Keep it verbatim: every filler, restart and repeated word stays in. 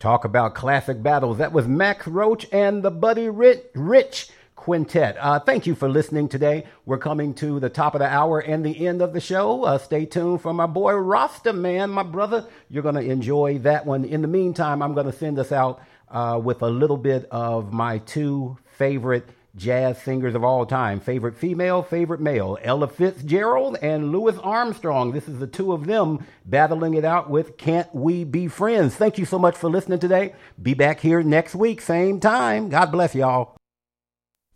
Talk about classic battles. That was Max Roach and the Buddy Rich, Rich Quintet. Uh, thank you for listening today. We're coming to the top of the hour and the end of the show. Uh, stay tuned for my boy Rasta Man, my brother. You're going to enjoy that one. In the meantime, I'm going to send us out uh, with a little bit of my two favorite jazz singers of all time. Favorite female, favorite male. Ella Fitzgerald and Louis Armstrong. This is the two of them battling it out with Can't We Be Friends. Thank you so much for listening today. Be back here next week, same time. God bless y'all.